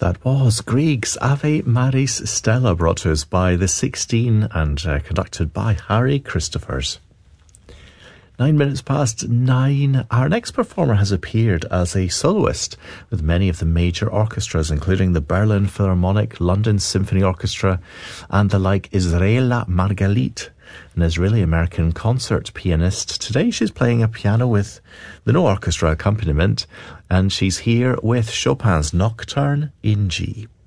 That was Grieg's Ave Maris Stella, brought to us by the 16 and conducted by Harry Christophers. 9 minutes past 9. Our next performer has appeared as a soloist with many of the major orchestras, including the Berlin Philharmonic, London Symphony Orchestra, and the like Israela Margalit, an Israeli-American concert pianist. Today she's playing a piano with the no orchestra accompaniment, and she's here with Chopin's Nocturne in G.